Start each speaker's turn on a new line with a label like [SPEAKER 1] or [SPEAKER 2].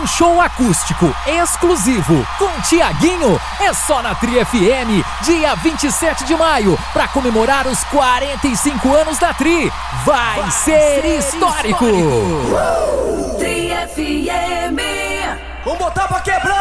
[SPEAKER 1] Um show acústico exclusivo com Tiaguinho é só na Tri FM, dia 27 de maio, para comemorar os 45 anos da Tri. Vai ser histórico!
[SPEAKER 2] Tri FM.
[SPEAKER 3] Vamos botar pra quebrar!